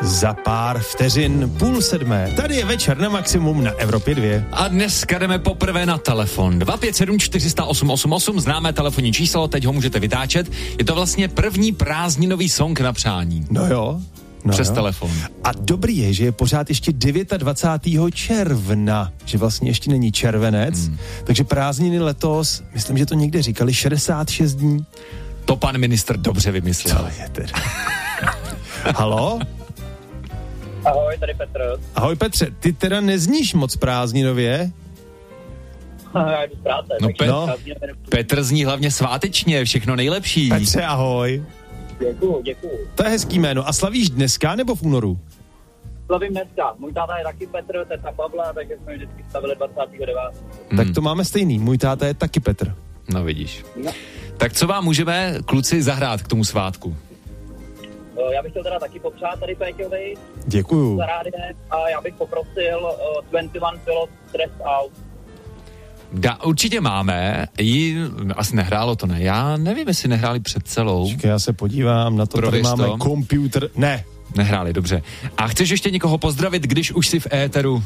Za pár vteřin 6:30. Tady je Večer na maximum na Evropě 2. A dneska jdeme poprvé na telefon. 257 400 888, známé telefonní číslo, teď ho můžete vytáčet. Je to vlastně první prázdninový song na přání. No jo. Přes telefon. A dobrý je, že je pořád ještě 29. června, že vlastně ještě není červenec, takže prázdniny letos, myslím, že to někde říkali, 66 dní. To pan ministr dobře vymyslel. To je teda. Halo? Ahoj, tady Petr. Ahoj Petře, ty teda nezníš moc prázdninově? Já jdu z práce. No, Petr zní hlavně svátečně, všechno nejlepší. Petře, ahoj. Děkuju. To je hezký jméno. A slavíš dneska nebo v únoru? Slavím dneska. Můj táta je taky Petr, teta Pavla, takže jsme vždycky slavili 29. Tak to máme stejný. Můj táta je taky Petr. No vidíš. No. Tak co vám můžeme, kluci, zahrát k tomu svátku? Já bych chtěl teda taky popřát tady Péťovi Děkuju. za rádiem a já bych poprosil 21 Pilots Stressed Out. Určitě máme, asi nehrálo to, ne? Já nevím, jestli nehráli před celou. Počkej, já se podívám na to, tady máme komputer. Ne. Nehráli, dobře. A chceš ještě někoho pozdravit, když už jsi v éteru?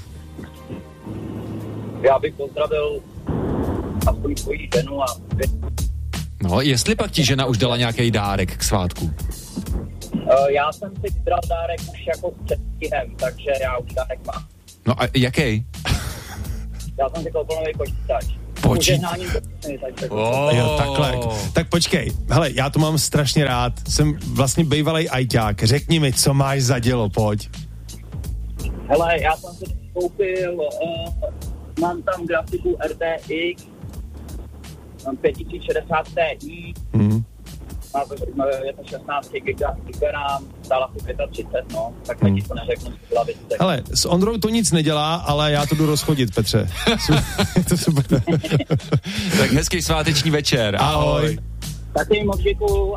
Já bych pozdravil aspoň svoji ženu a... No, jestli pak ti žena už dala nějaký dárek k svátku? Já jsem si vybral dárek už jako s předstihem, takže já už dárek mám. No a jaký? Já jsem si koupil nový počítač. Jo, takhle. Tak počkej, hele, já to mám strašně rád. Jsem vlastně bejvalej ajťák. Řekni mi, co máš za dělo, pojď. Hele, já jsem si koupil, mám tam grafiku RTX, mám 5060 Ti, je to 16 GB RAM, stála si 35, no, tak taky to neřeknu z hlavy. Hele, s Ondrou to nic nedělá, ale já to jdu rozchodit, Petře. To super. Tak hezký sváteční večer. Ahoj. Taky moc děkuju.